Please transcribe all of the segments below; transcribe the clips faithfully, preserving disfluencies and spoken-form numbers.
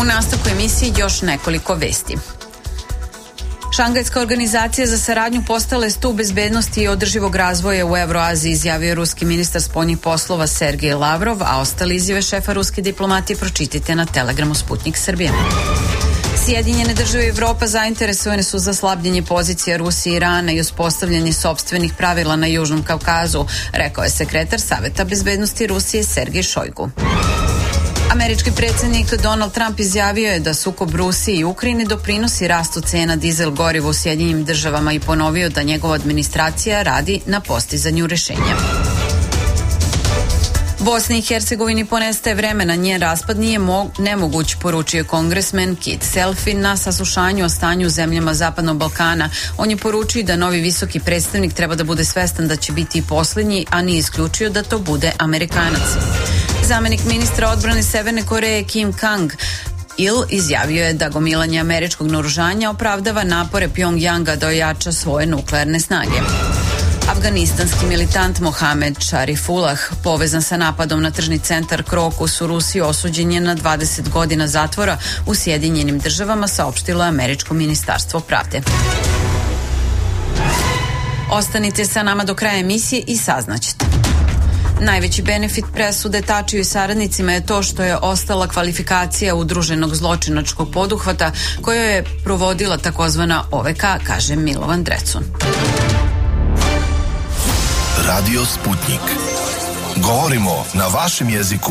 U nastavku emisiji još nekoliko vesti. Šangajska organizacija za saradnju postala je stub bezbednosti i održivog razvoja u Evroaziji, izjavio ruski ministar spoljnih poslova Sergej Lavrov, a ostale izjave šefa ruske diplomatije pročitajte na Telegramu Sputnik Srbije. Sjedinjene države i Evropa zainteresovane su za slabljenje pozicija Rusije i Irana i uspostavljanje sopstvenih pravila na Južnom Kavkazu, rekao je sekretar Saveta bezbednosti Rusije Sergej Šojgu. Američki predsjednik Donald Trump izjavio je da sukob Rusije i Ukrajine doprinosi rastu cena dizel goriva u Sjedinjenim državama i ponovio da njegova administracija radi na postizanju rešenja. Bosni i Hercegovini ponestaje vremena, njen raspad nije mo- nemoguć, poručio kongresmen Kit Selfie na saslušanju o stanju u zemljama Zapadnog Balkana. On je poručio da novi visoki predstavnik treba da bude svestan da će biti i posljednji, a nije isključio da to bude Amerikanac. Zamenik ministra odbrane Severne Koreje Kim Kang Il izjavio je da gomilanje američkog naoružanja opravdava napore Pjongjanga da ojača svoje nuklearne snage. Afganistanski militant Mohamed Sharifullah, povezan sa napadom na tržni centar Krokus u Rusiji, osuđen je na dvadeset godina zatvora u Sjedinjenim državama, saopštilo američko ministarstvo pravde. Ostanite sa nama do kraja emisije i saznaćete. Najveći benefit presude Tačiju i saradnicima je to što je ostala kvalifikacija udruženog zločinačkog poduhvata koju je provodila takozvana O V K, kaže Milovan Drecun. Radio Sputnik. Govorimo na vašem jeziku.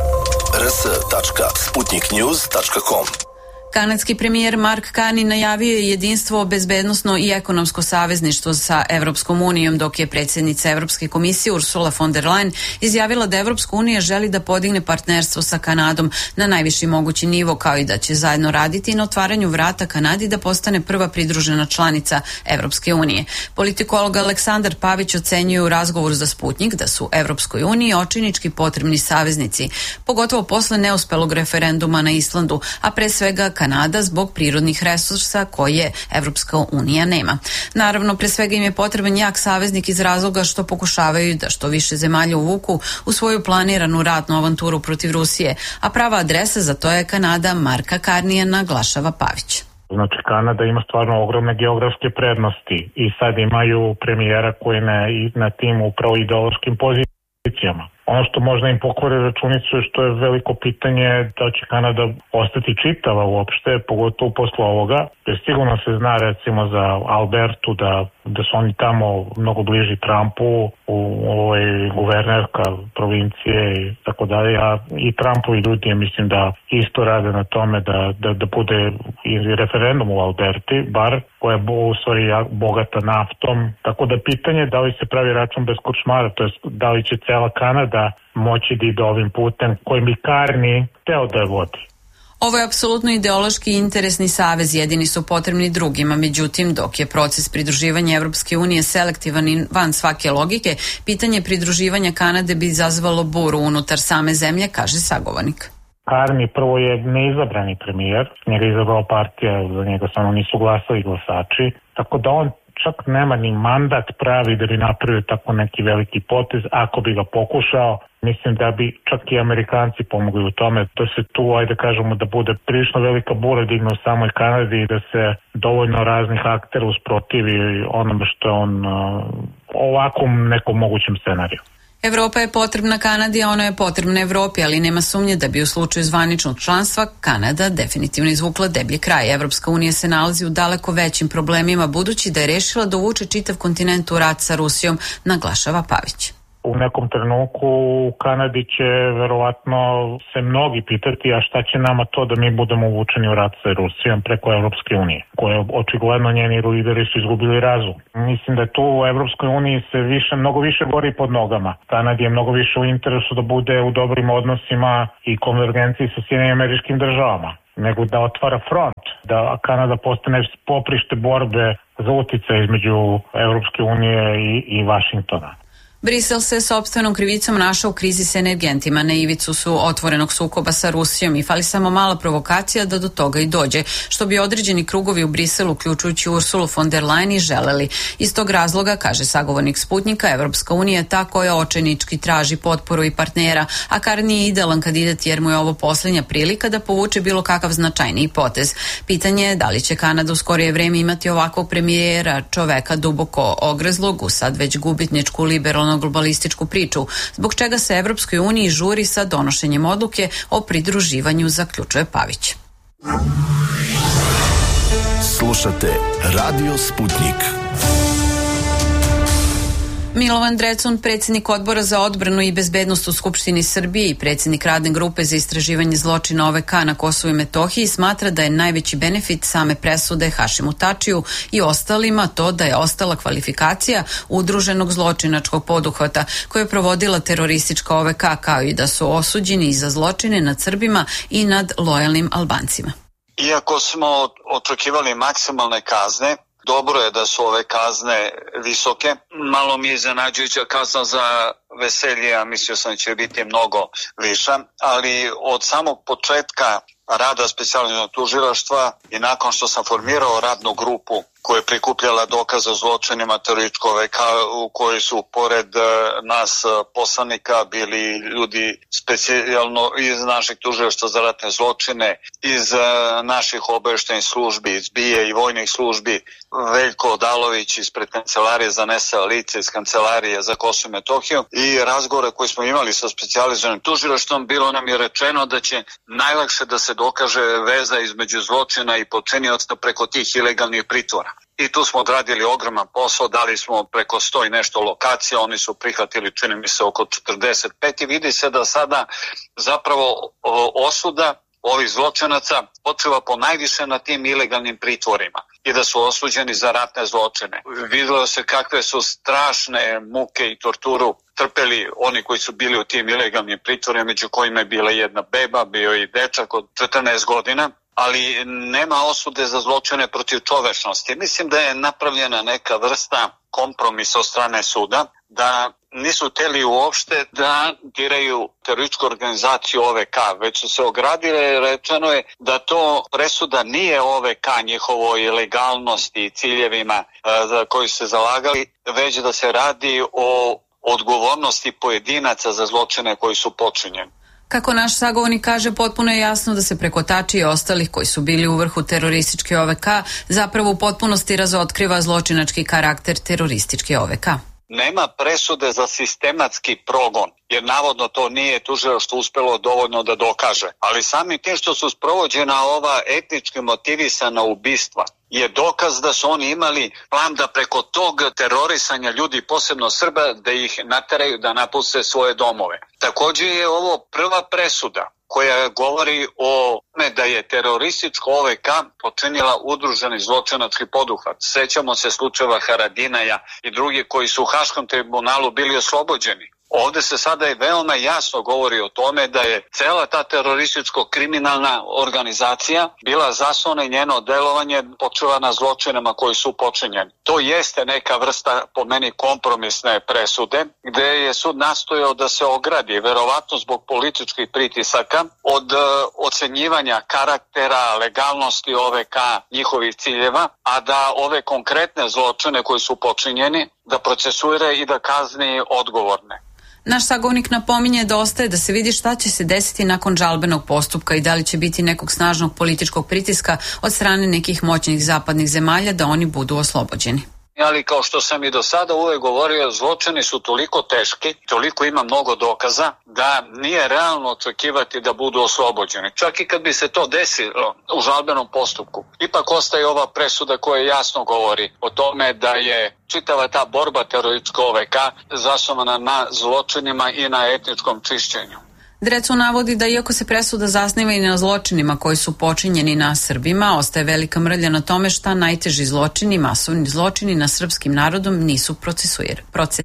r s tačka sputnik news tačka com. Kanadski premijer Mark Carney najavio je jedinstvo, bezbednosno i ekonomsko savezništvo sa Evropskom unijom, dok je predsjednica Evropske komisije Ursula von der Leyen izjavila da Evropska unija želi da podigne partnerstvo sa Kanadom na najviši mogući nivo, kao i da će zajedno raditi na otvaranju vrata Kanadi da postane prva pridružena članica Evropske unije. Politikolog Aleksandar Pavić ocenjuje u razgovoru za Sputnik da su Evropskoj uniji očinički potrebni saveznici, pogotovo posle neuspelog referenduma na Islandu, a pre svega Kanada zbog prirodnih resursa koje Evropska unija nema. Naravno, pre svega im je potreban jak saveznik iz razloga što pokušavaju da što više zemalja uvuku u svoju planiranu ratnu avanturu protiv Rusije, a prava adresa za to je Kanada Marka Carneya, naglašava Pavić. Znači, Kanada ima stvarno ogromne geografske prednosti i sad imaju premijera koji ne na tim upravo ideološkim pozicijama. Ono što možda im pokvari računicu je što je veliko pitanje da će Kanada ostati čitava uopšte, pogotovo posle ovoga, jer sigurno se zna recimo za Albertu da, da su oni tamo mnogo bliži Trumpu, u ovoj guvernerka provincije i tako dalje, a i Trumpovi ljudi mislim da isto rade na tome da, da, da bude i referendum u Alberti, bar koja je u stvari bogata naftom, tako da pitanje je da li se pravi račun bez kuršmara, to je da li će cela Kanada moći da ide ovim putem kojim bi Carney teo da je vodi. Ovo je apsolutno ideološki i interesni savez, jedini su potrebni drugima, međutim, dok je proces pridruživanja Evropske unije selektivan i van svake logike, pitanje pridruživanja Kanade bi izazvalo buru unutar same zemlje, kaže sagovornik. Carney prvo je neizabrani premijer, njega je izabrala partija, za njega samo nisu glasali glasači, tako da on čak nema ni mandat pravi da bi napravio tako neki veliki potez, ako bi ga pokušao. Mislim da bi čak i Amerikanci pomogli u tome, da se tu, ajde kažemo, da bude prilično velika bura digne u samoj Kanadi i da se dovoljno raznih aktera usprotivi onome što je on uh, ovakvom nekom mogućem scenariju. Evropa je potrebna Kanadi, a ona je potrebna Evropi, ali nema sumnje da bi u slučaju zvaničnog članstva Kanada definitivno izvukla deblji kraj. Evropska unija se nalazi u daleko većim problemima, budući da je rešila da uvuče čitav kontinent u rat sa Rusijom, naglašava Pavić. U nekom trenutku u Kanadi će verovatno se mnogi pitati, a šta će nama to da mi budemo uvučeni u rat sa Rusijom preko Evropske unije, koje očigledno njeni lideri su izgubili razum. Mislim da tu u Evropskoj uniji se više, mnogo više gori pod nogama. Kanadi je mnogo više u interesu da bude u dobrim odnosima i konvergenciji sa Sjedinjenim Američkim Državama, nego da otvara front, da Kanada postane poprište borbe za uticaj između Evropske unije i, i Vašingtona. Brisel se sopstvenom krivicom našao u krizi s energentima. Na ivicu su otvorenog sukoba sa Rusijom i fali samo mala provokacija da do toga i dođe, što bi određeni krugovi u Briselu, uključujući Ursulu von der Leyen, i želeli. Iz tog razloga, kaže sagovornik Sputnika, Evropska unija je ta koja očajnički traži potporu i partnera, a Kar nije idealan kandidat jer mu je ovo posljednja prilika da povuče bilo kakav značajniji potez. Pitanje je da li će Kanada u skorije vreme imati ovakvog premijera, čoveka duboko ogrezlog u sad već gubitničku liberalnu globalističku priču, zbog čega se Evropskoj uniji žuri sa donošenjem odluke o pridruživanju, zaključuje Pavić. Slušate Radio Sputnik. Milovan Drecun, predsjednik Odbora za odbranu i bezbednost u Skupštini Srbije i predsjednik Radne grupe za istraživanje zločina O V K na Kosovu i Metohiji, smatra da je najveći benefit same presude Hašimu Tačiju i ostalima to da je ostala kvalifikacija udruženog zločinačkog poduhvata koje je provodila teroristička O V K, kao i da su osuđeni i za zločine nad Srbima i nad lojalnim Albancima. Iako smo očekivali maksimalne kazne, dobro je da su ove kazne visoke. Malo mi je iznenađujuća kazna za veselje, a mislio sam da će biti mnogo viša, ali od samog početka rada specijalizovanog tužilaštva i nakon što sam formirao radnu grupu koja je prikupljala dokaze o zločinima terorističkog O V K, u kojoj su pored nas poslanika bili ljudi specijalno iz naših tužilaštva za ratne zločine, iz naših obavještajnih službi, iz B I A i vojnih službi, Veljko Odalović ispred kancelarije za nestala lica, iz kancelarije za Kosovo i Metohiju, i razgovore koje smo imali sa specijalizovanim tužilaštvom, bilo nam je rečeno da će najlakše da se dokaže veza između zločina i počinioca preko tih ilegalnih pritvora. I tu smo odradili ogroman posao, dali smo preko sto i nešto lokacija, oni su prihvatili, čini mi se, oko četrdeset pet i vidi se da sada zapravo osuda ovih zločinaca počiva po najviše na tim ilegalnim pritvorima i da su osuđeni za ratne zločine. Videlo se kakve su strašne muke i torturu trpeli oni koji su bili u tim ilegalnim pritvorima, među kojima je bila jedna beba, bio i dečak od četrnaest godina, ali nema osude za zločine protiv čovečnosti. Mislim da je napravljena neka vrsta kompromisa od strane suda, da nisu hteli uopšte da diraju terorističku organizaciju O V K, već su se ogradile i rečeno je da to presuda nije O V K njihovoj legalnosti i ciljevima za koji se zalagali, već da se radi o odgovornosti pojedinaca za zločine koji su počinjeni. Kako naš sagovornik kaže, potpuno je jasno da se preko Tačije i ostalih koji su bili u vrhu terorističke O V K zapravo u potpunosti razotkriva zločinački karakter terorističke O V K. Nema presude za sistematski progon, jer navodno to nije tužilaštvo uspelo dovoljno da dokaže. Ali samim tim što su sprovođena ova etnički motivisana ubistva je dokaz da su oni imali plan da preko tog terorisanja ljudi, posebno Srba, da ih nateraju da napuste svoje domove. Također je ovo prva presuda koja govori o tome da je terorističko O V K počinila udruženi zločinački poduhvat. Sećamo se slučajeva Haradinaja i drugi koji su u Haškom tribunalu bili oslobođeni. Ovde se sada i veoma jasno govori o tome da je cela ta terorističko-kriminalna organizacija bila zasnovana i njeno delovanje počela na zločinama koji su počinjeni. To jeste neka vrsta, po meni, kompromisne presude, gde je sud nastojao da se ogradi, verovatno zbog političkih pritisaka, od uh, ocenjivanja karaktera, legalnosti O V K, njihovih ciljeva, a da ove konkretne zločine koji su počinjeni, da procesuira i da kazni odgovorne. Naš sagovornik napominje da ostaje da se vidi šta će se desiti nakon žalbenog postupka i da li će biti nekog snažnog političkog pritiska od strane nekih moćnih zapadnih zemalja da oni budu oslobođeni. Ali kao što sam i do sada uvek govorio, zločini su toliko teški, toliko ima mnogo dokaza da nije realno očekivati da budu oslobođeni. Čak i kad bi se to desilo u žalbenom postupku, ipak ostaje ova presuda koja jasno govori o tome da je čitava ta borba teroristička O V K zasnovana na zločinima i na etničkom čišćenju. Drecun navodi da iako se presuda zasniva i na zločinima koji su počinjeni na Srbima, ostaje velika mrlja na tome šta najteži zločini, masovni zločini na srpskim narodom nisu procesuirani.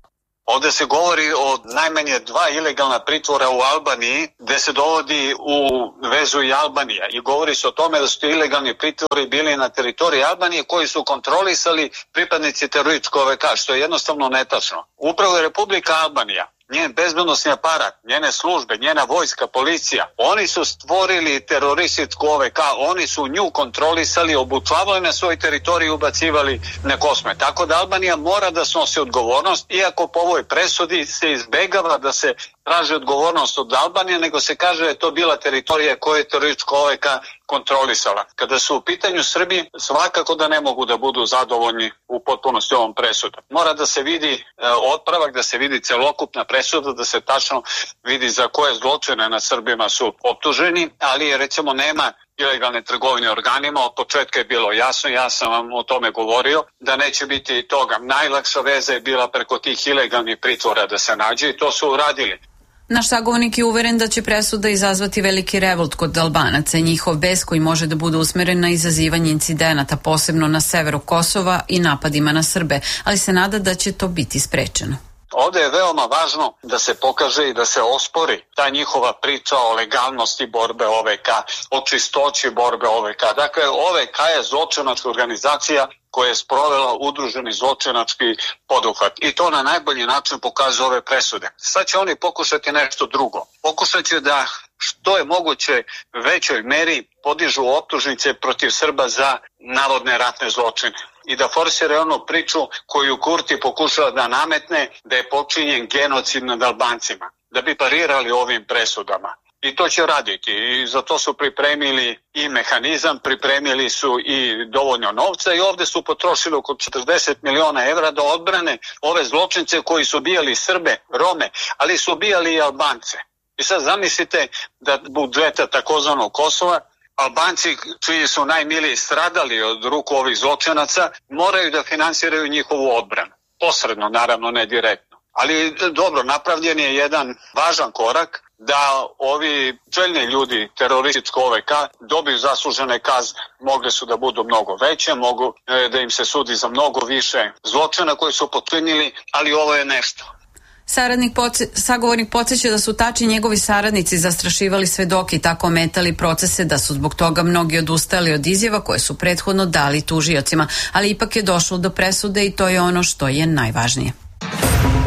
Ovde se govori o najmanje dva ilegalna pritvora u Albaniji, gde se dovodi u vezu i Albanija i govori se o tome da su ti ilegalni pritvori bili na teritoriji Albanije koji su kontrolisali pripadnici terorističkog O V K, što je jednostavno netačno. Upravo je Republika Albanija, njen bezbednosni aparat, njene službe, njena vojska, policija, oni su stvorili terorističku O V K, oni su nju kontrolisali, obučavali na svoj teritoriji i ubacivali na Kosme. Tako da Albanija mora da snosi odgovornost, iako po ovoj presudi se izbegava da se traži odgovornost od Albanije, nego se kaže da je to bila teritorija koju je teroristička O V K kontrolisala. Kada su u pitanju Srbi, svakako da ne mogu da budu zadovoljni u potpunosti ovom presudom. Mora da se vidi e, otpravak, da se vidi celokupna presuda, da se tačno vidi za koje zločine nad Srbima su optuženi, ali recimo nema ilegalne trgovine organima. Od početka je bilo jasno, ja sam vam o tome govorio, da neće biti toga. Najlakša veza je bila preko tih ilegalnih pritvora da se nađe i to su uradili. Naš sagovornik je uveren da će presuda izazvati veliki revolt kod Albanaca i njihov bes koji može da bude usmeren na izazivanje incidenata, posebno na severu Kosova i napadima na Srbe, ali se nada da će to biti sprečeno. Ovde je veoma važno da se pokaže i da se ospori ta njihova priča o legalnosti borbe O V K, o čistoći borbe O V K. Dakle, O V K je zločinačka organizacija koja je sprovela udruženi zločinački poduhvat i to na najbolji način pokazuje ove presude. Sad će oni pokušati nešto drugo. Pokušat će da što je moguće većoj meri podižu optužnice protiv Srba za navodne ratne zločine i da forsira onu priču koju Kurti pokušava da nametne da je počinjen genocid nad Albancima, da bi parirali ovim presudama. I to će raditi i za to su pripremili i mehanizam, pripremili su i dovoljno novca i ovde su potrošili oko četrdeset miliona evra da odbrane ove zločince koji su ubijali Srbe, Rome, ali su ubijali i Albance. I sad zamislite da budžeta takozvanog Kosova Albanci čiji su najmiliji stradali od ruku ovih zločinaca moraju da finansiraju njihovu odbranu. Posredno, naravno, ne direktno. Ali dobro, napravljen je jedan važan korak da ovi čelni ljudi terorističko O V K dobiju zaslužene kazne. Mogle su da budu mnogo veće, mogu da im se sudi za mnogo više zločina koji su počinili, ali ovo je nešto. Saradnik poce, sagovornik podsjeća da su Tači i njegovi saradnici zastrašivali svedoke i tako ometali procese, da su zbog toga mnogi odustali od izjava koje su prethodno dali tužiocima, ali ipak je došlo do presude i to je ono što je najvažnije.